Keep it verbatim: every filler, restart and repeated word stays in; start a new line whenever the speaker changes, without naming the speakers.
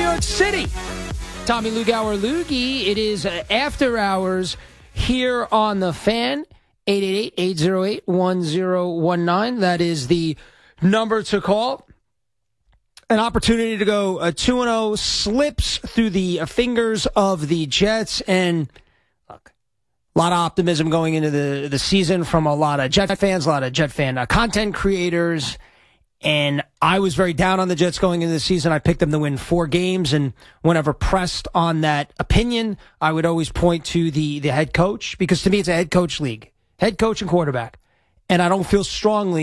York City. Tommy Lugauer Loogie. It is uh, after hours here on the Fan. eight eight eight, eight oh eight, one oh one nine. That is the number to call. An opportunity to go uh, two and oh, slips through the uh, fingers of the Jets. And look, a lot of optimism going into the, the season from a lot of Jet fans, a lot of Jet fan uh, content creators. And I was very down on the Jets going into the season. I picked them to win four games. And whenever pressed on that opinion, I would always point to the, the head coach, because to me it's a head coach league. Head coach and quarterback. And I don't feel strongly